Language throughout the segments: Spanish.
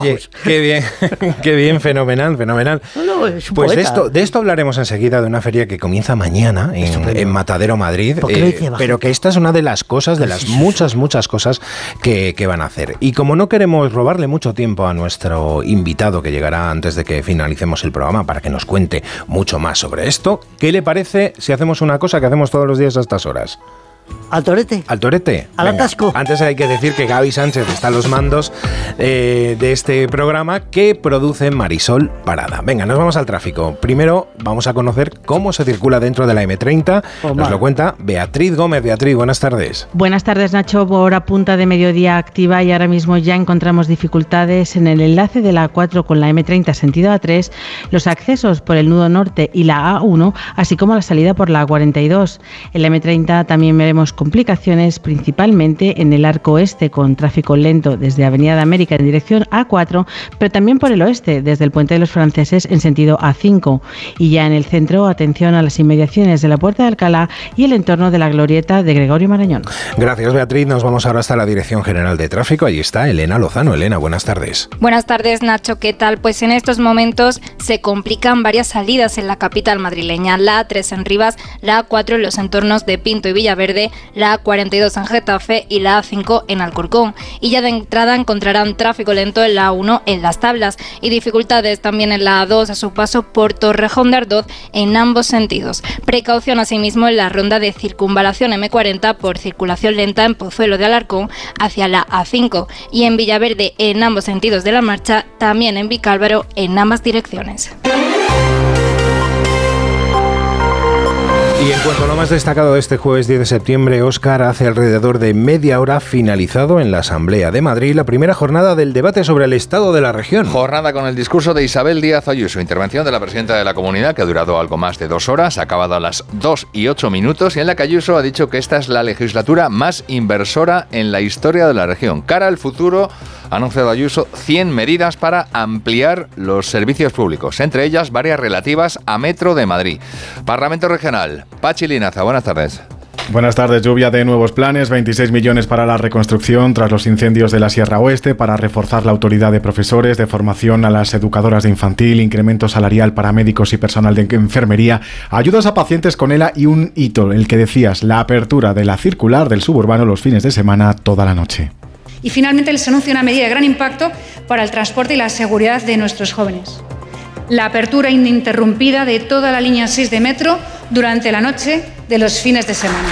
Qué bien, fenomenal. No, es un Pues poeta. de esto hablaremos enseguida, de una feria que comienza mañana en Matadero, Madrid, ¿Por qué lo dice bajito? pero que esta es una de las cosas, de las muchas cosas que van a hacer. Y como no queremos robarle mucho tiempo a nuestro invitado que llegará antes de que finalicemos el programa para que nos cuente mucho más sobre esto, ¿qué le parece si hacemos una cosa que hacemos todos los días a estas horas? ¿Al torete? ¿Al torete? ¿Al atasco? Antes hay que decir que Gaby Sánchez está a los mandos de este programa que produce Marisol Parada. Venga, nos vamos al tráfico. Primero vamos a conocer cómo se circula dentro de la M30. Nos lo cuenta Beatriz Gómez. Beatriz, buenas tardes. Buenas tardes, Nacho. Hora punta de mediodía activa y ahora mismo ya encontramos dificultades en el enlace de la A4 con la M30 sentido A3, los accesos por el nudo norte y la A1, así como la salida por la A42. En la M30 también veremos complicaciones principalmente en el arco oeste con tráfico lento desde Avenida de América en dirección A4, pero también por el oeste desde el Puente de los Franceses en sentido A5. Y ya en el centro, atención a las inmediaciones de la Puerta de Alcalá y el entorno de la glorieta de Gregorio Marañón. Gracias, Beatriz. Nos vamos ahora hasta la Dirección General de Tráfico. Allí está Elena Lozano. Elena, buenas tardes. Buenas tardes, Nacho. ¿Qué tal? Pues en estos momentos se complican varias salidas en la capital madrileña. La A3 en Rivas, la A4 en los entornos de Pinto y Villaverde, la A42 en Getafe y la A5 en Alcorcón. Y ya de entrada encontrarán tráfico lento en la A1 en Las Tablas y dificultades también en la A2 a su paso por Torrejón de Ardoz en ambos sentidos. Precaución asimismo en la ronda de circunvalación M40 por circulación lenta en Pozuelo de Alarcón hacia la A5 y en Villaverde en ambos sentidos de la marcha, también en Vicálvaro en ambas direcciones. Y en cuanto a lo más destacado de este jueves 10 de septiembre, Óscar, hace alrededor de media hora finalizado en la Asamblea de Madrid la primera jornada del debate sobre el estado de la región. Jornada con el discurso de Isabel Díaz Ayuso, intervención de la presidenta de la Comunidad que ha durado algo más de 2 horas, ha acabado a las 2:08 y en la que Ayuso ha dicho que esta es la legislatura más inversora en la historia de la región. Cara al futuro, ha anunciado Ayuso 100 medidas para ampliar los servicios públicos, entre ellas varias relativas a Metro de Madrid. Parlamento Regional. Pachi Linaza, buenas tardes. Buenas tardes. Lluvia de nuevos planes, 26 millones para la reconstrucción tras los incendios de la Sierra Oeste, para reforzar la autoridad de profesores, de formación a las educadoras de infantil, incremento salarial para médicos y personal de enfermería, ayudas a pacientes con ELA y un hito, el que decías, la apertura de la circular del suburbano los fines de semana toda la noche. Y finalmente les anuncio una medida de gran impacto para el transporte y la seguridad de nuestros jóvenes. La apertura ininterrumpida de toda la línea 6 de metro durante la noche de los fines de semana.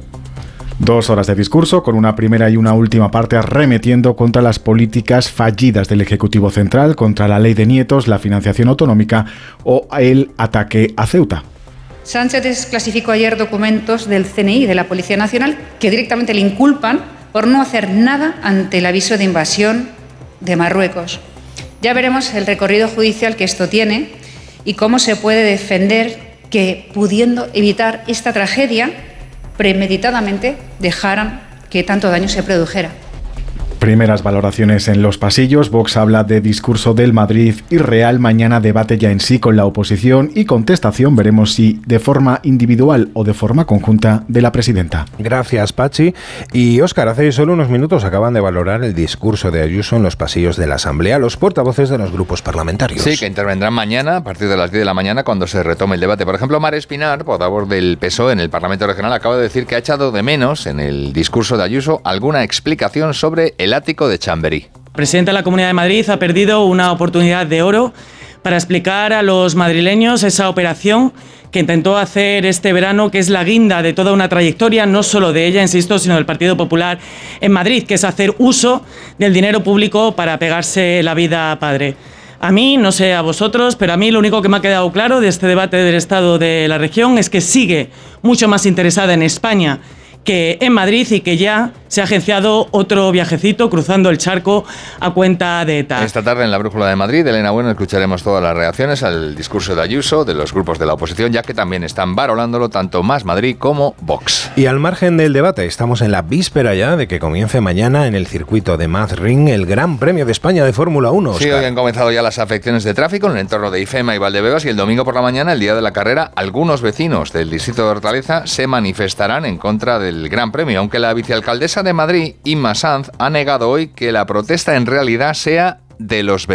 2 horas de discurso con una primera y una última parte arremetiendo contra las políticas fallidas del Ejecutivo Central, contra la ley de nietos, la financiación autonómica o el ataque a Ceuta. Sánchez desclasificó ayer documentos del CNI y de la Policía Nacional que directamente le inculpan por no hacer nada ante el aviso de invasión de Marruecos. Ya veremos el recorrido judicial que esto tiene y cómo se puede defender que, pudiendo evitar esta tragedia, premeditadamente dejaran que tanto daño se produjera. Primeras valoraciones en los pasillos. Vox habla de discurso del Madrid irreal. Mañana debate ya en sí con la oposición y contestación, veremos si de forma individual o de forma conjunta, de la presidenta. Gracias, Pachi. Y Óscar, hace solo unos minutos acaban de valorar el discurso de Ayuso en los pasillos de la Asamblea los portavoces de los grupos parlamentarios. Sí, que intervendrán mañana a partir de las 10 de la mañana cuando se retome el debate. Por ejemplo, Mar Espinar, portavoz del PSOE en el Parlamento Regional, acaba de decir que ha echado de menos en el discurso de Ayuso alguna explicación sobre el ático de Chamberí. El presidente de la Comunidad de Madrid ha perdido una oportunidad de oro para explicar a los madrileños esa operación que intentó hacer este verano, que es la guinda de toda una trayectoria, no solo de ella, insisto, sino del Partido Popular en Madrid, que es hacer uso del dinero público para pegarse la vida a padre. A mí, no sé a vosotros, pero a mí lo único que me ha quedado claro de este debate del estado de la región es que sigue mucho más interesada en España que en Madrid y que ya se ha agenciado otro viajecito cruzando el charco a cuenta de ETA. Esta tarde en la Brújula de Madrid, Elena Bueno, escucharemos todas las reacciones al discurso de Ayuso, de los grupos de la oposición, ya que también están varolándolo tanto Más Madrid como Vox. Y al margen del debate, estamos en la víspera ya de que comience mañana en el circuito de Mazring el Gran Premio de España de Fórmula 1. Sí, hoy han comenzado ya las afecciones de tráfico en el entorno de Ifema y Valdebebas y el domingo por la mañana, el día de la carrera, algunos vecinos del distrito de Hortaleza se manifestarán en contra del Gran Premio, aunque la vicealcaldesa de Madrid, Inma Sanz, ha negado hoy que la protesta en realidad sea de los